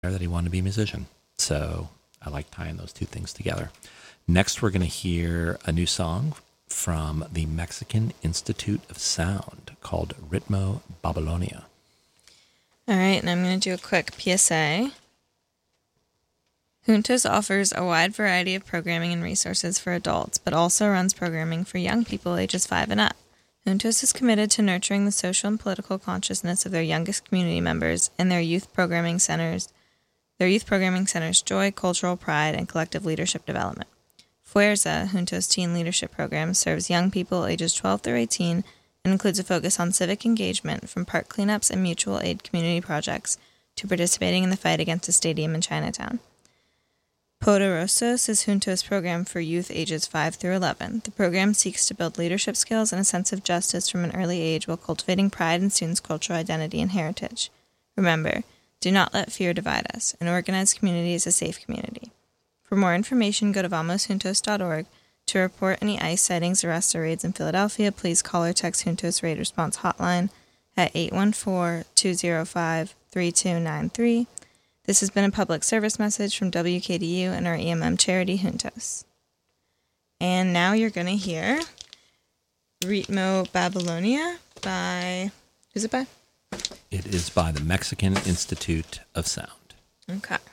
that he wanted to be a musician. So I like tying those two things together. Next, we're going to hear a new song from the Mexican Institute of Sound called Ritmo Babylonia. All right, and I'm going to do a quick PSA. Juntos offers a wide variety of programming and resources for adults, but also runs programming for young people ages 5 and up. Juntos is committed to nurturing the social and political consciousness of their youngest community members and their youth programming centers' joy, cultural pride, and collective leadership development. Fuerza, Juntos Teen Leadership Program, serves young people ages 12 through 18 and includes a focus on civic engagement from park cleanups and mutual aid community projects to participating in the fight against a stadium in Chinatown. Poderosos is Juntos' program for youth ages 5 through 11. The program seeks to build leadership skills and a sense of justice from an early age while cultivating pride in students' cultural identity and heritage. Remember, do not let fear divide us. An organized community is a safe community. For more information, go to vamosjuntos.org. To report any ICE sightings, arrests, or raids in Philadelphia, please call or text Juntos Raid Response Hotline at 814-205-3293. This has been a public service message from WKDU and our EMM charity, Juntos. And now you're going to hear Ritmo Babylonia by... Who's it by? It is by the Mexican Institute of Sound. Okay.